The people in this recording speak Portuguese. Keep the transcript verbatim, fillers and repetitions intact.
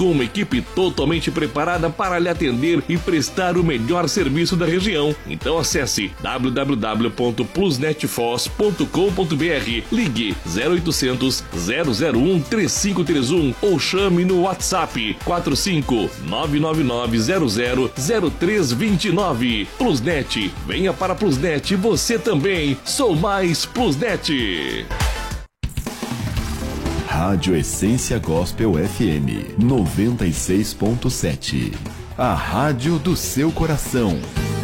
com uma equipe totalmente preparada para lhe atender e prestar o melhor serviço da região. Então acesse w w w ponto plusnet foz ponto com ponto b r, ligue zero oitocentos, zero zero um, três cinco três um ou chame no WhatsApp quatro cinco nove nove nove zero zero zero três dois nove. Plusnet, venha para Plusnet você também. Sou mais Plusnet. Rádio Essência Gospel F M noventa e seis ponto sete. A rádio do seu coração.